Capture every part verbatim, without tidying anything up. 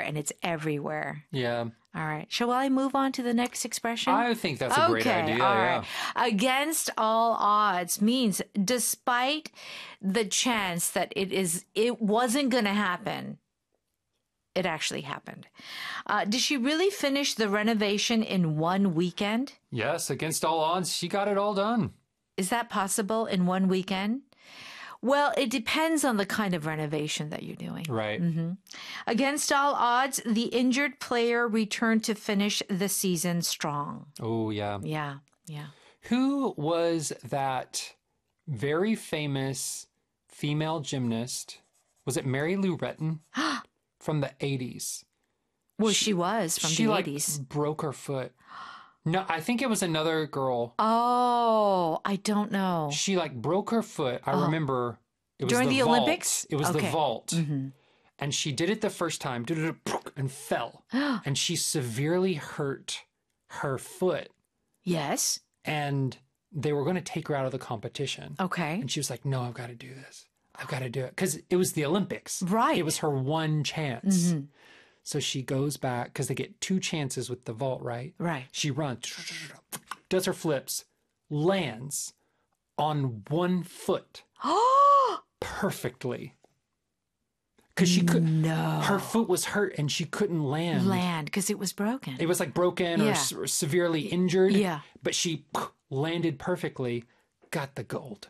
and it's everywhere. Yeah. All right. Shall I move on to the next expression? I think that's a great Okay, idea. all Yeah. right. Against all odds means despite the chance that it is it wasn't going to happen, it actually happened. Uh, did she really finish the renovation in one weekend? Yes, against all odds, she got it all done. Is that possible in one weekend? Well, it depends on the kind of renovation that you're doing. Right. Against all odds, the injured player returned to finish the season strong. Oh, yeah. Yeah, yeah. Who was that very famous female gymnast? Was it Mary Lou Retton from the eighties? Well, she, was from she the like eighties. broke her foot. No, I think it was another girl. Oh, I don't know. She like broke her foot. I remember it was During the, the vault. Olympics? It was Okay. the vault. And she did it the first time and fell. And she severely hurt her foot. Yes. And they were going to take her out of the competition. Okay. And she was like, no, I've got to do this. I've got to do it. Because it was the Olympics. Right. It was her one chance. So she goes back because they get two chances with the vault, right? Right. She runs, does her flips, lands on one foot Oh, perfectly. Because she could, no. her foot was hurt and she couldn't land. Land, because it was broken. It was like broken or, Yeah. s- or severely injured. Yeah. But she landed perfectly, got the gold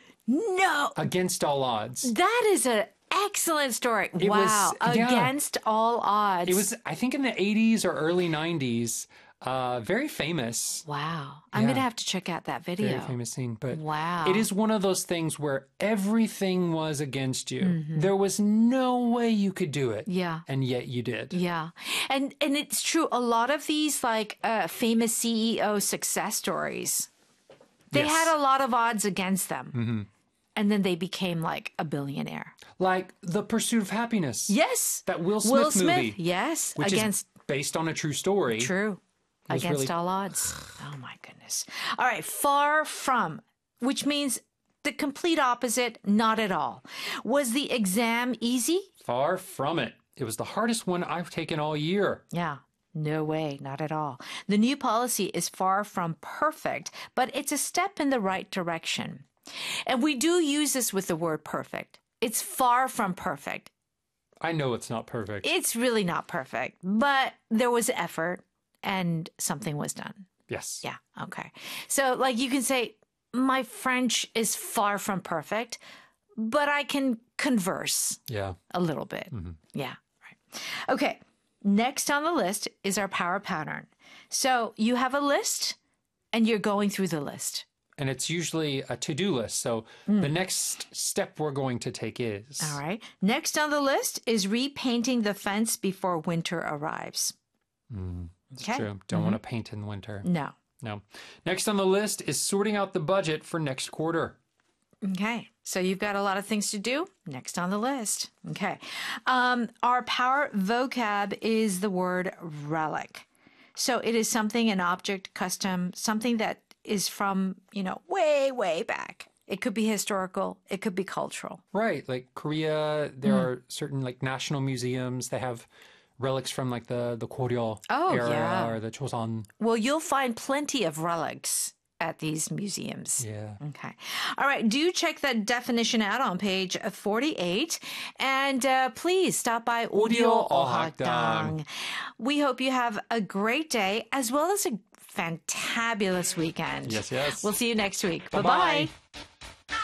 No. against all odds. That is an excellent story. It wow. was- yeah. Against all odds. It was, I think, in the eighties or early nineties. Uh, very famous. Wow. I'm Yeah. going to have to check out that video. Very famous scene. But Wow. it is one of those things where everything was against you. Mm-hmm. There was no way you could do it. Yeah. And yet you did. Yeah. And and it's true. A lot of these like uh, famous C E O success stories, they Yes. Mm-hmm. had a lot of odds against them. And then they became like a billionaire. Like The Pursuit of Happiness. Yes. That Will Smith Will Smith. movie. Yes. Which against is based on a true story. true. was Against really- all odds. Oh my goodness. All right. Far from, which means the complete opposite, not at all. Was the exam easy? Far from it. It was the hardest one I've taken all year. Yeah. No way, not at all. The new policy is far from perfect, but it's a step in the right direction. And we do use this with the word perfect. It's far from perfect. I know it's not perfect. It's really not perfect, but there was effort and something was done. Yes. Yeah, okay. So, like, you can say, my French is far from perfect, but I can converse Yeah. a little bit. Yeah, right. Okay, next on the list is our power pattern. So, you have a list and you're going through the list. And it's usually a to-do list. So the next step we're going to take is... All right. Next on the list is repainting the fence before winter arrives. It's true. Don't want to paint in winter. No. No. Next on the list is sorting out the budget for next quarter. Okay. So you've got a lot of things to do. Next on the list. Okay. Um, our power vocab is the word relic. So it is something, an object, custom, something that is from, you know, way, way back. It could be historical. It could be cultural. Right. Like Korea, there are certain like national museums. They have relics from like the, the Goryeo Oh, era yeah. or the Joseon. Well, you'll find plenty of relics at these museums. Yeah. Okay. All right. Do check that definition out on page forty-eight. And uh, please stop by Audio Ohakdang. We hope you have a great day as well as a fantabulous weekend. Yes, yes. We'll see you next week. Bye-bye. Bye-bye.